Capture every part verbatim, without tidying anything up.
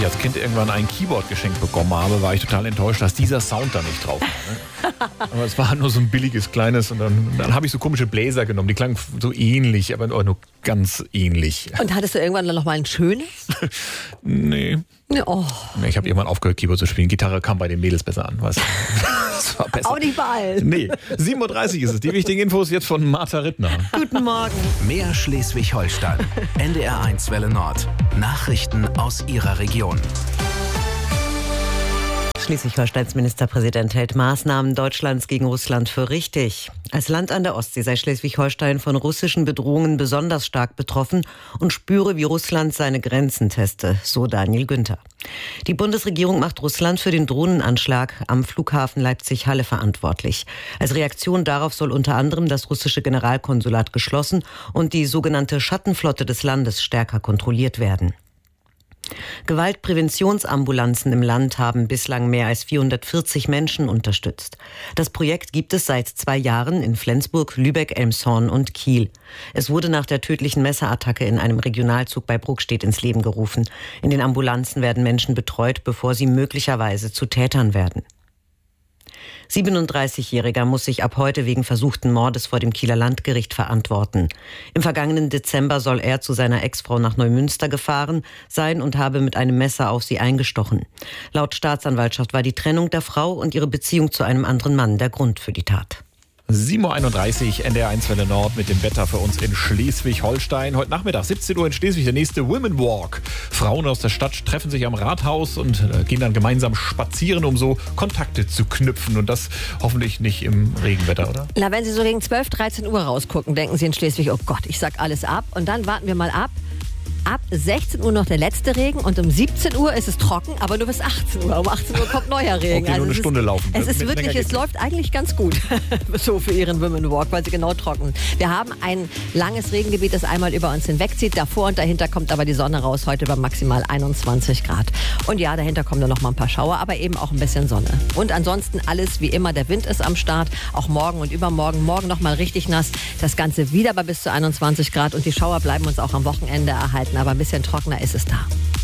ich als Kind irgendwann ein Keyboard geschenkt bekommen habe, war ich total enttäuscht, dass dieser Sound da nicht drauf war. Ne? Aber es war nur so ein billiges, kleines und dann, dann habe ich so komische Bläser genommen. Die klangen so ähnlich, aber nur ganz ähnlich. Und hattest du irgendwann dann noch mal ein schönes? Nee. Oh. Nee, ich habe irgendwann aufgehört, Keyboard zu spielen. Gitarre kam bei den Mädels besser an. Weißt du? Das war besser. Auch nicht bei allen. Nee, sieben Uhr dreißig ist es. Die wichtigen Infos jetzt von Martha Rittner. Guten Morgen. Mehr Schleswig-Holstein. N D R eins Welle Nord. Nachrichten aus Ihrer Region. Schleswig-Holsteins Ministerpräsident hält Maßnahmen Deutschlands gegen Russland für richtig. Als Land an der Ostsee sei Schleswig-Holstein von russischen Bedrohungen besonders stark betroffen und spüre, wie Russland seine Grenzen teste, so Daniel Günther. Die Bundesregierung macht Russland für den Drohnenanschlag am Flughafen Leipzig-Halle verantwortlich. Als Reaktion darauf soll unter anderem das russische Generalkonsulat geschlossen und die sogenannte Schattenflotte des Landes stärker kontrolliert werden. Gewaltpräventionsambulanzen im Land haben bislang mehr als vierhundertvierzig Menschen unterstützt. Das Projekt gibt es seit zwei Jahren in Flensburg, Lübeck, Elmshorn und Kiel. Es wurde nach der tödlichen Messerattacke in einem Regionalzug bei Bruckstedt ins Leben gerufen. In den Ambulanzen werden Menschen betreut, bevor sie möglicherweise zu Tätern werden. siebenunddreißigjähriger muss sich ab heute wegen versuchten Mordes vor dem Kieler Landgericht verantworten. Im vergangenen Dezember soll er zu seiner Ex-Frau nach Neumünster gefahren sein und habe mit einem Messer auf sie eingestochen. Laut Staatsanwaltschaft war die Trennung der Frau und ihre Beziehung zu einem anderen Mann der Grund für die Tat. sieben Uhr einunddreißig, N D R eins Welle Nord mit dem Wetter für uns in Schleswig-Holstein. Heute Nachmittag, siebzehn Uhr in Schleswig, der nächste Women Walk. Frauen aus der Stadt treffen sich am Rathaus und äh, gehen dann gemeinsam spazieren, um so Kontakte zu knüpfen. Und das hoffentlich nicht im Regenwetter, oder? Na, wenn Sie so gegen zwölf, dreizehn Uhr rausgucken, denken Sie in Schleswig, oh Gott, ich sag alles ab. Und dann warten wir mal ab. Ab sechzehn Uhr noch der letzte Regen und um siebzehn Uhr ist es trocken, aber nur bis achtzehn Uhr. Um achtzehn Uhr kommt neuer Regen. Okay, nur also eine es Stunde ist, laufen. Es ist Mit wirklich, länger es geht's läuft eigentlich ganz gut so für Ihren Women Walk, weil sie genau trocken. Wir haben ein langes Regengebiet, das einmal über uns hinwegzieht. Davor und dahinter kommt aber die Sonne raus, heute bei maximal einundzwanzig Grad. Und ja, dahinter kommen dann noch mal ein paar Schauer, aber eben auch ein bisschen Sonne. Und ansonsten alles wie immer, der Wind ist am Start, auch morgen und übermorgen. Morgen noch mal richtig nass, das Ganze wieder bei bis zu einundzwanzig Grad und die Schauer bleiben uns auch am Wochenende erhalten, aber ein bisschen trockener ist es da.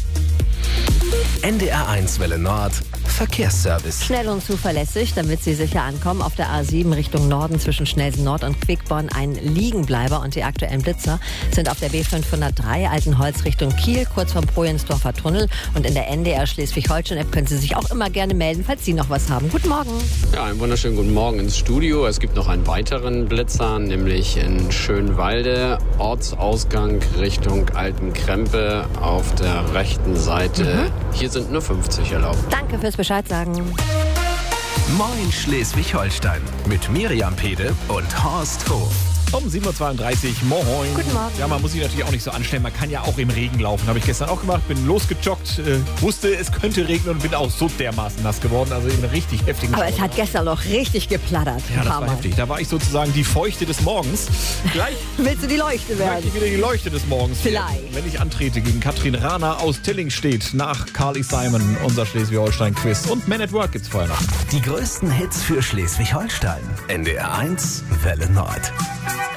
N D R eins Welle Nord. Verkehrsservice. Schnell und zuverlässig, damit Sie sicher ankommen. Auf der A sieben Richtung Norden zwischen Schnelsen Nord und Quickborn ein Liegenbleiber und die aktuellen Blitzer sind auf der B fünfhundertdrei Altenholz Richtung Kiel, kurz vom Projensdorfer Tunnel. Und in der N D R Schleswig-Holstein-App können Sie sich auch immer gerne melden, falls Sie noch was haben. Guten Morgen. Ja, einen wunderschönen guten Morgen ins Studio. Es gibt noch einen weiteren Blitzer, nämlich in Schönwalde, Ortsausgang Richtung Altenkrempe auf der rechten Seite. Mhm. Hier sind nur fünfzig erlaubt. Danke fürs Bescheid sagen. Moin Schleswig-Holstein mit Miriam Pede und Horst Hof. Um sieben Uhr zweiunddreißig, moin. Guten Morgen. Ja, man muss sich natürlich auch nicht so anstellen. Man kann ja auch im Regen laufen. Habe ich gestern auch gemacht. Bin losgejoggt, äh, wusste, es könnte regnen und bin auch so dermaßen nass geworden. Also in richtig heftigen Aber Schauer. es hat gestern noch richtig geplattert. Ja, das Hammer. war heftig. Da war ich sozusagen die Feuchte des Morgens. Gleich Willst du die Leuchte möchte werden? ich wieder die Leuchte des Morgens. Vielleicht. Wenn ich antrete gegen Katrin Rahner aus Tillingstedt nach Carly Simon, unser Schleswig-Holstein-Quiz. Und Man at Work gibt's vorher noch. Die größten Hits für Schleswig-Holstein. N D R eins Welle Nord.